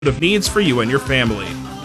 of needs for you and your family.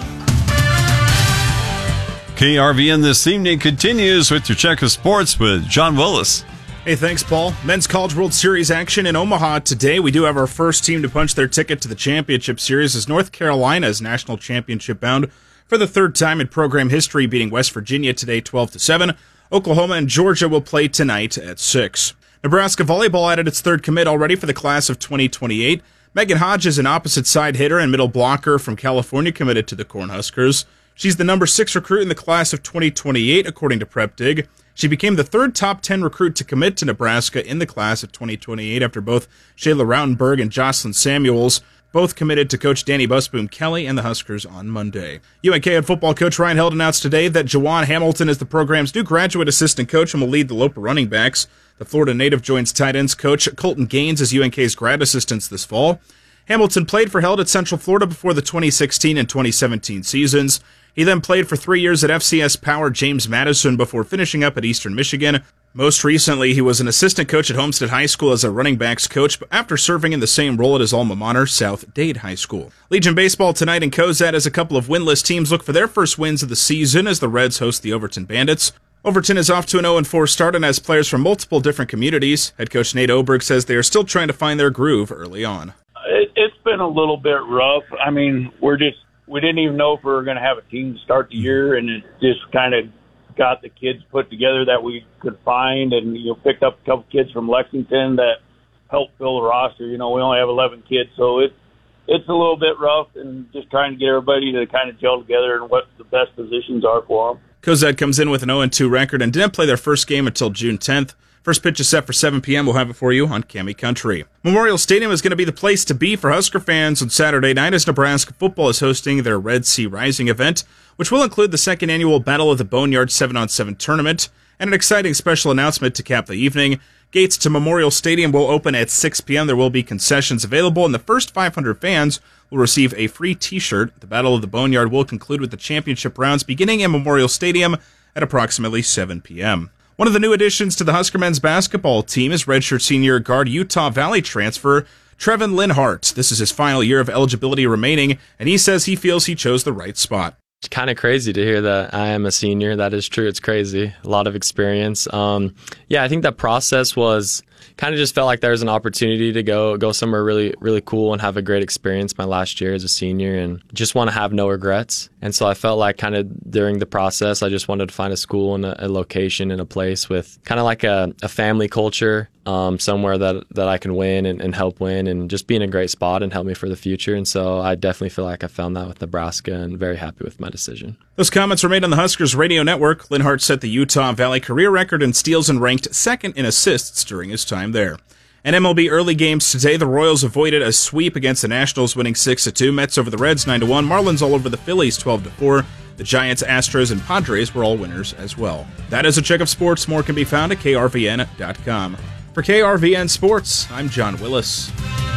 KRVN this evening continues with your check of sports with John Willis. Hey, thanks, Paul. Men's College World Series action in Omaha today. We do have our first team to punch their ticket to the championship series as North Carolina is national championship bound for the third time in program history, beating West Virginia today 12-7. Oklahoma and Georgia will play tonight at 6. Nebraska volleyball added its third commit already for the class of 2028. Megan Hodges, an opposite side hitter and middle blocker from California, committed to the Cornhuskers. She's the number 6 recruit in the class of 2028, according to PrepDig. She became the third top 10 recruit to commit to Nebraska in the class of 2028 after both Shayla Rautenberg and Jocelyn Samuels both committed to Coach Danny Busboom Kelly and the Huskers on Monday. UNK head football coach Ryan Held announced today that Jawan Hamilton is the program's new graduate assistant coach and will lead the Loper running backs. The Florida native joins tight ends coach Colton Gaines as UNK's grad assistant this fall. Hamilton played for Held at Central Florida before the 2016 and 2017 seasons. He then played for 3 years at FCS Power James Madison before finishing up at Eastern Michigan. Most recently, he was an assistant coach at Homestead High School as a running backs coach after serving in the same role at his alma mater, South Dade High School. Legion Baseball tonight in Cozad as a couple of winless teams look for their first wins of the season as the Reds host the Overton Bandits. Overton is off to an 0-4 start and has players from multiple different communities. Head coach Nate Oberg says they are still trying to find their groove early on. It's been a little bit rough. I mean, we didn't even know if we were going to have a team to start the year, and it just kind of got the kids put together that we could find, and picked up a couple kids from Lexington that helped fill the roster. We only have 11 kids, so it's a little bit rough, and just trying to get everybody to kind of gel together and what the best positions are for them. Cozad comes in with an 0-2 record and didn't play their first game until June 10th. First pitch is set for 7 p.m. We'll have it for you on Cami Country. Memorial Stadium is going to be the place to be for Husker fans on Saturday night as Nebraska football is hosting their Red Sea Rising event, which will include the second annual Battle of the Boneyard 7-on-7 tournament and an exciting special announcement to cap the evening. Gates to Memorial Stadium will open at 6 p.m. There will be concessions available, and the first 500 fans will receive a free T-shirt. The Battle of the Boneyard will conclude with the championship rounds beginning in Memorial Stadium at approximately 7 p.m. One of the new additions to the Husker men's basketball team is redshirt senior guard Utah Valley transfer Trevin Linhart. This is his final year of eligibility remaining, and he says he feels he chose the right spot. It's kind of crazy to hear that I am a senior. That is true. It's crazy. A lot of experience. I think that process was kind of just felt like there was an opportunity to go somewhere really, really cool and have a great experience my last year as a senior and just want to have no regrets. And so I felt like kind of during the process, I just wanted to find a school and a location and a place with kind of like a family culture, somewhere that I can win and help win and just be in a great spot and help me for the future. And so I definitely feel like I found that with Nebraska and very happy with my decision. Those comments were made on the Huskers radio network. Linhart set the Utah Valley career record in steals and ranked second in assists during his time there. In MLB early games today, the Royals avoided a sweep against the Nationals, winning 6-2. Mets over the Reds 9-1. Marlins all over the Phillies 12-4. The Giants, Astros, and Padres were all winners as well. That is a check of sports. More can be found at krvn.com. For KRVN Sports, I'm John Willis.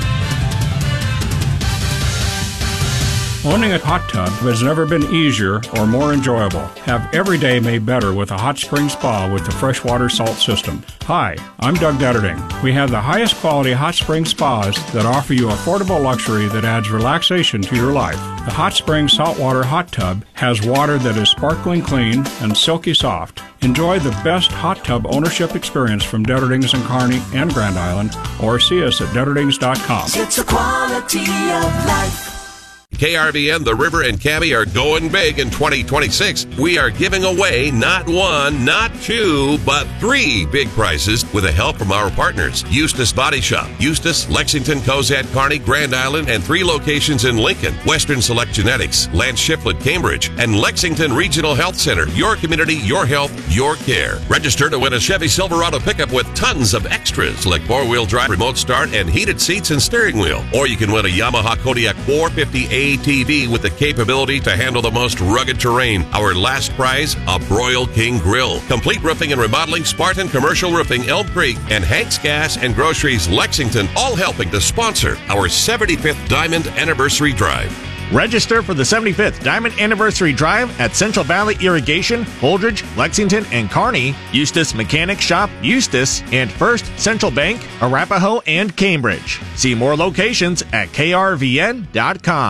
Owning a hot tub has never been easier or more enjoyable. Have every day made better with a hot spring spa with the freshwater salt system. Hi, I'm Doug Detterding. We have the highest quality hot spring spas that offer you affordable luxury that adds relaxation to your life. The Hot Spring Saltwater Hot Tub has water that is sparkling clean and silky soft. Enjoy the best hot tub ownership experience from Detterdings in Kearney and Grand Island, or see us at Detterdings.com. It's a quality of life. KRVN, The River, and Cami are going big in 2026. We are giving away not one, not two, but 3 big prizes with the help from our partners. Eustis Body Shop, Eustis, Lexington, Cozad, Kearney, Grand Island, and 3 locations in Lincoln. Western Select Genetics, Lance Shiflett, Cambridge, and Lexington Regional Health Center. Your community, your health, your care. Register to win a Chevy Silverado pickup with tons of extras like 4-wheel drive, remote start, and heated seats and steering wheel. Or you can win a Yamaha Kodiak 450 ATV with the capability to handle the most rugged terrain. Our last prize, a Broil King Grill. Complete roofing and remodeling, Spartan Commercial Roofing, Elm Creek, and Hank's Gas and Groceries, Lexington, all helping to sponsor our 75th Diamond Anniversary Drive. Register for the 75th Diamond Anniversary Drive at Central Valley Irrigation, Holdridge, Lexington, and Kearney, Eustis Mechanic Shop, Eustis, and First Central Bank, Arapahoe, and Cambridge. See more locations at krvn.com.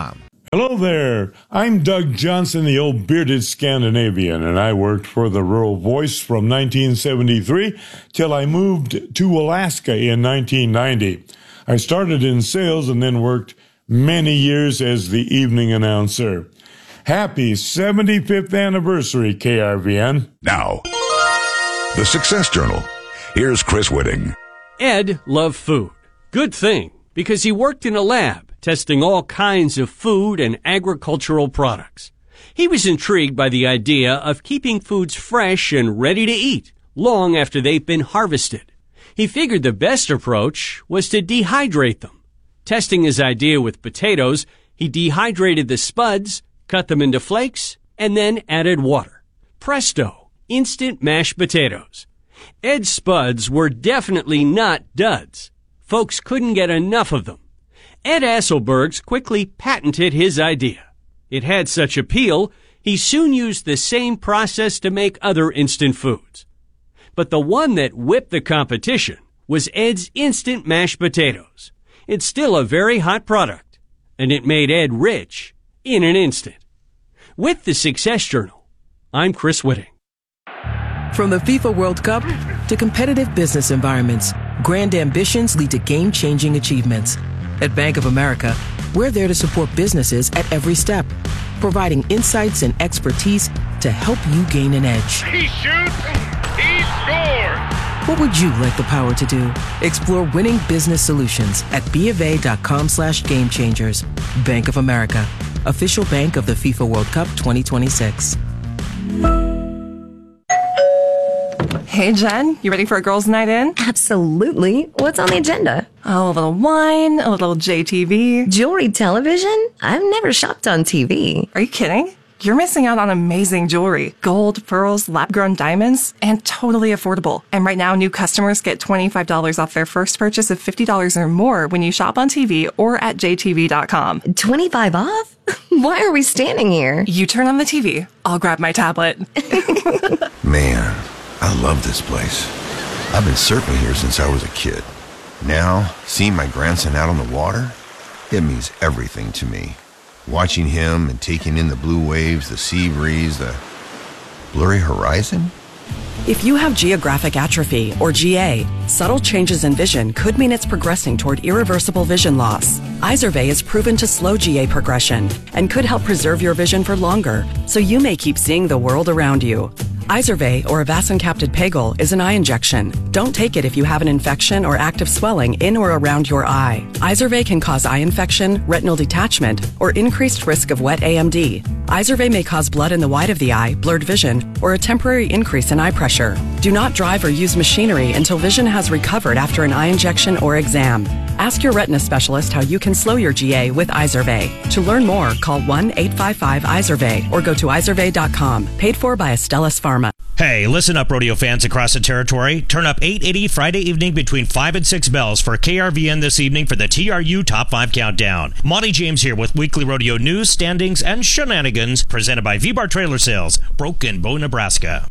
Hello there. I'm Doug Johnson, the old bearded Scandinavian, and I worked for the Rural Voice from 1973 till I moved to Alaska in 1990. I started in sales and then worked many years as the evening announcer. Happy 75th anniversary, KRVN. Now, the Success Journal. Here's Chris Whitting. Ed loved food. Good thing, because he worked in a lab testing all kinds of food and agricultural products. He was intrigued by the idea of keeping foods fresh and ready to eat long after they've been harvested. He figured the best approach was to dehydrate them. Testing his idea with potatoes, he dehydrated the spuds, cut them into flakes, and then added water. Presto, instant mashed potatoes. Ed's spuds were definitely not duds. Folks couldn't get enough of them. Ed Asselbergs quickly patented his idea. It had such appeal, he soon used the same process to make other instant foods. But the one that whipped the competition was Ed's instant mashed potatoes. It's still a very hot product, and it made Ed rich in an instant. With the Success Journal, I'm Chris Whitting. From the FIFA World Cup to competitive business environments, grand ambitions lead to game-changing achievements. At Bank of America, we're there to support businesses at every step, providing insights and expertise to help you gain an edge. He shoots, he scores! What would you like the power to do? Explore winning business solutions at BofA.com/gamechangers. Bank of America, official bank of the FIFA World Cup 2026. Hey, Jen, you ready for a girls' night in? Absolutely. What's on the agenda? Oh, a little wine, a little JTV. Jewelry television? I've never shopped on TV. Are you kidding? You're missing out on amazing jewelry. Gold, pearls, lab-grown diamonds, and totally affordable. And right now, new customers get $25 off their first purchase of $50 or more when you shop on TV or at jtv.com. 25 off? Why are we standing here? You turn on the TV. I'll grab my tablet. Man, I love this place. I've been surfing here since I was a kid. Now, seeing my grandson out on the water, it means everything to me. Watching him and taking in the blue waves, the sea breeze, the blurry horizon. If you have geographic atrophy, or GA, subtle changes in vision could mean it's progressing toward irreversible vision loss. Izervay is proven to slow GA progression and could help preserve your vision for longer, so you may keep seeing the world around you. Izervay, or avacincaptad pegol, is an eye injection. Don't take it if you have an infection or active swelling in or around your eye. Izervay can cause eye infection, retinal detachment, or increased risk of wet AMD. Izervay may cause blood in the white of the eye, blurred vision, or a temporary increase in eye pressure. Do not drive or use machinery until vision has recovered after an eye injection or exam. Ask your retina specialist how you can slow your GA with Izervay. To learn more, call 1-855-IZERVAY or go to izervay.com. Paid for by Astellas Pharma. Hey, listen up, rodeo fans across the territory. Turn up 880 Friday evening between 5 and 6 bells for KRVN this evening for the TRU Top 5 Countdown. Monty James here with weekly rodeo news, standings, and shenanigans presented by V-Bar Trailer Sales, Broken Bow, Nebraska.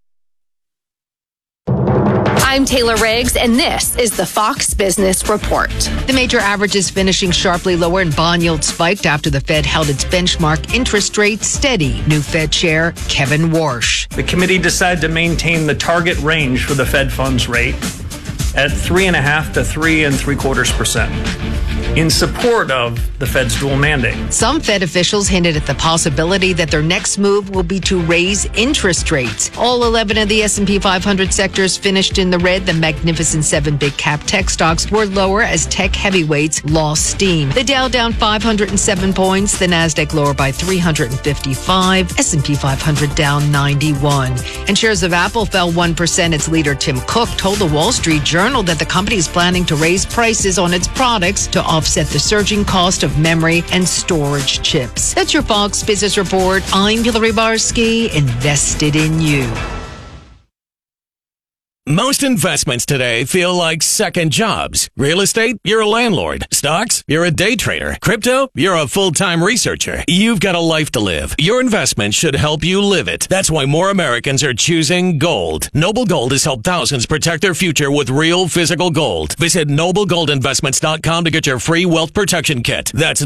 I'm Taylor Riggs, and this is the Fox Business Report. The major averages finishing sharply lower and bond yield spiked after the Fed held its benchmark interest rate steady. New Fed Chair Kevin Warsh. The committee decided to maintain the target range for the Fed funds rate at 3.5% to 3.75% in support of the Fed's dual mandate. Some Fed officials hinted at the possibility that their next move will be to raise interest rates. All 11 of the S&P 500 sectors finished in the red. The Magnificent 7 big cap tech stocks were lower as tech heavyweights lost steam. The Dow down 507 points, the Nasdaq lower by 355, S&P 500 down 91. And shares of Apple fell 1%. Its leader Tim Cook told the Wall Street Journal that the company is planning to raise prices on its products to offset the surging cost of memory and storage chips. That's your Fox Business Report. I'm Hillary Barsky, invested in you. Most investments today feel like second jobs. Real estate, you're a landlord. Stocks, you're a day trader. Crypto, you're a full-time researcher. You've got a life to live. Your investment should help you live it. That's why more Americans are choosing gold. Noble Gold has helped thousands protect their future with real physical gold. Visit NobleGoldInvestments.com to get your free wealth protection kit. That's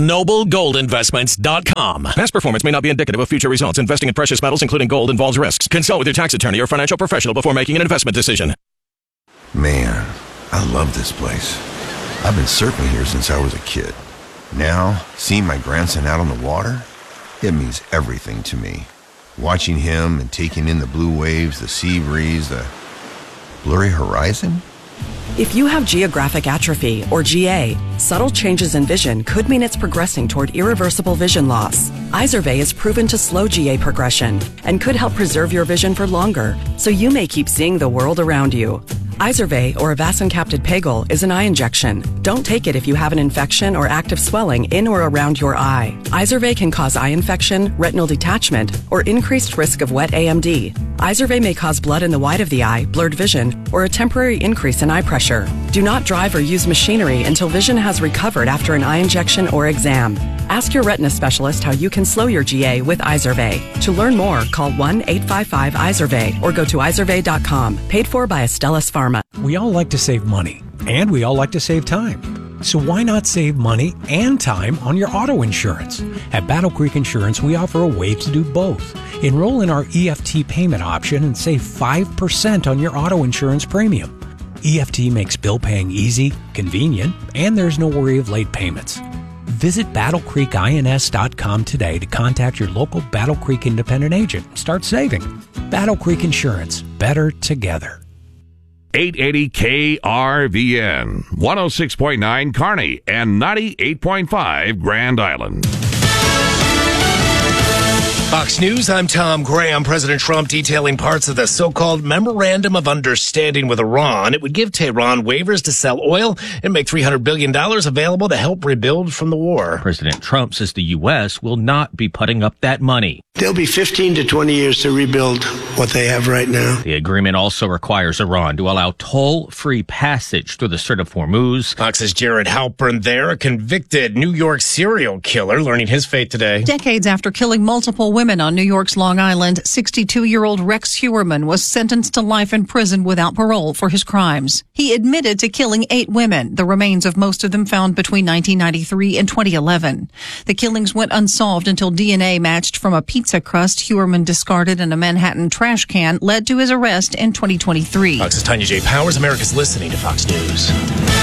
NobleGoldInvestments.com. Past performance may not be indicative of future results. Investing in precious metals, including gold, involves risks. Consult with your tax attorney or financial professional before making an investment decision. Man, I love this place. I've been surfing here since I was a kid. Now, seeing my grandson out on the water, it means everything to me. Watching him and taking in the blue waves, the sea breeze, the blurry horizon. If you have geographic atrophy, or GA, subtle changes in vision could mean it's progressing toward irreversible vision loss. Izervay is proven to slow GA progression and could help preserve your vision for longer, so you may keep seeing the world around you. Izervay, or avacincaptad pegol, is an eye injection. Don't take it if you have an infection or active swelling in or around your eye. Izervay can cause eye infection, retinal detachment, or increased risk of wet AMD. Izervay may cause blood in the white of the eye, blurred vision, or a temporary increase in eye pressure. Do not drive or use machinery until vision has recovered after an eye injection or exam. Ask your retina specialist how you can slow your GA with Izervay. To learn more, call 1-855-IZERVAY or go to izervay.com. Paid for by Astellas Pharma. We all like to save money, and we all like to save time. So why not save money and time on your auto insurance? At Battle Creek Insurance, we offer a way to do both. Enroll in our EFT payment option and save 5% on your auto insurance premium. EFT makes bill paying easy, convenient, and there's no worry of late payments. Visit BattleCreekINS.com today to contact your local Battle Creek independent agent and start saving. Battle Creek Insurance. Better together. 880 KRVN, 106.9 Kearney, and 98.5 Grand Island. Fox News, I'm Tom Graham. President Trump detailing parts of the so-called Memorandum of Understanding with Iran. It would give Tehran waivers to sell oil and make $300 billion available to help rebuild from the war. President Trump says the U.S. will not be putting up that money. There'll be 15 to 20 years to rebuild what they have right now. The agreement also requires Iran to allow toll-free passage through the Strait of Hormuz. Fox's Jared Halpern there, a convicted New York serial killer, learning his fate today. Decades after killing multiple women on New York's Long Island, 62-year-old Rex Heuermann was sentenced to life in prison without parole for his crimes. He admitted to killing 8 women, the remains of most of them found between 1993 and 2011. The killings went unsolved until DNA matched from a pizza crust Heuermann discarded in a Manhattan trash can led to his arrest in 2023. Fox's Tanya J. Powers, America's listening to Fox News.